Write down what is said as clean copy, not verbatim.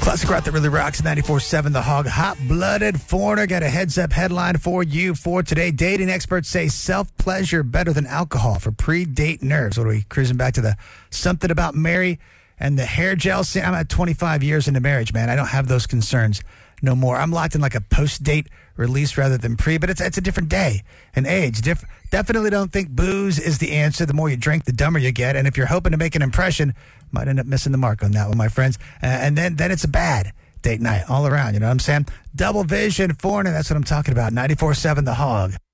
Classic rock that really rocks. 94.7 The Hog. Hot-blooded foreigner. Got a heads-up headline for you for today. Dating experts say self-pleasure better than alcohol for pre-date nerves. What are we cruising back to the something about Mary and the hair gel? I'm at 25 years into marriage, man. I don't have those concerns no more. I'm locked in like a post-date release rather than pre, but it's a different day and age. Definitely don't think booze is the answer. The more you drink, the dumber you get. And if you're hoping to make an impression, might end up missing the mark on that one, my friends. And then it's a bad date night all around. You know what I'm saying? Double vision, foreigner. That's what I'm talking about. 94.7 The Hog.